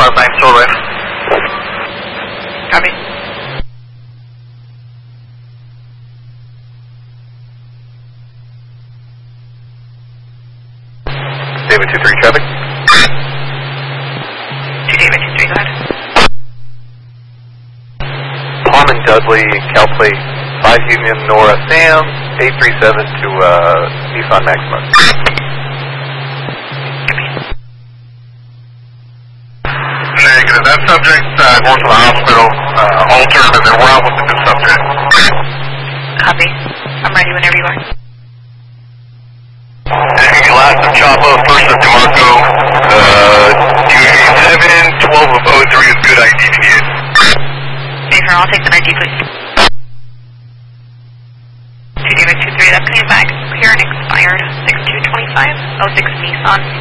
9 still right. Copy. David 2-3 traffic. 2 David 2-3, go ahead. Palm and Dudley, Calplate 5 Union, Nora Sam, 837 to Nissan Maxima. Negative. That subject going to the hospital, altered, and then we're out with the new subject. Copy. I'm ready whenever you are. Last of Chapo, first of DeMarco, UV7, 12 of 03 is good ID to get. Major, I'll take the 90, please. 2 David 2-3, that's coming back. Clear and expired. 6225, 06 Nissan.